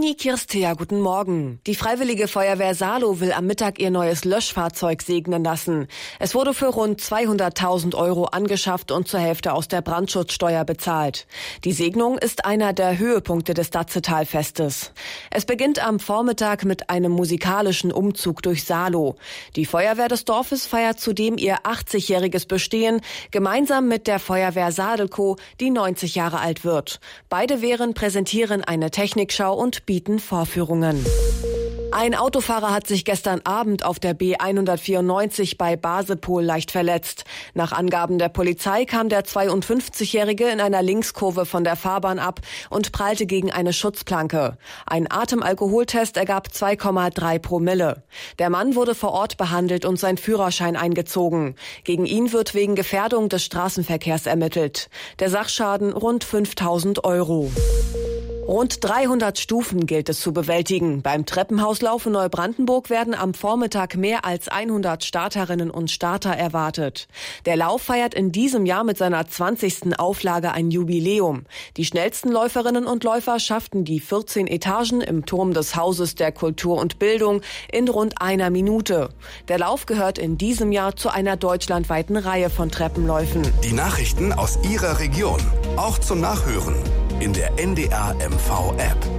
Nini Kirstea, guten Morgen. Die Freiwillige Feuerwehr Salo will am Mittag ihr neues Löschfahrzeug segnen lassen. Es wurde für rund 200.000 € angeschafft und zur Hälfte aus der Brandschutzsteuer bezahlt. Die Segnung ist einer der Höhepunkte des Datzetalfestes. Es beginnt am Vormittag mit einem musikalischen Umzug durch Salo. Die Feuerwehr des Dorfes feiert zudem ihr 80-jähriges Bestehen, gemeinsam mit der Feuerwehr Sadelkow, die 90 Jahre alt wird. Beide Wehren präsentieren eine Technikschau und bieten Vorführungen. Ein Autofahrer hat sich gestern Abend auf der B194 bei Basepol leicht verletzt. Nach Angaben der Polizei kam der 52-Jährige in einer Linkskurve von der Fahrbahn ab und prallte gegen eine Schutzplanke. Ein Atemalkoholtest ergab 2,3 Promille. Der Mann wurde vor Ort behandelt und sein Führerschein eingezogen. Gegen ihn wird wegen Gefährdung des Straßenverkehrs ermittelt. Der Sachschaden rund 5.000 €. Rund 300 Stufen gilt es zu bewältigen. Beim Treppenhauslauf in Neubrandenburg werden am Vormittag mehr als 100 Starterinnen und Starter erwartet. Der Lauf feiert in diesem Jahr mit seiner 20. Auflage ein Jubiläum. Die schnellsten Läuferinnen und Läufer schafften die 14 Etagen im Turm des Hauses der Kultur und Bildung in rund einer Minute. Der Lauf gehört in diesem Jahr zu einer deutschlandweiten Reihe von Treppenläufen. Die Nachrichten aus Ihrer Region, auch zum Nachhören in der NDR MV App.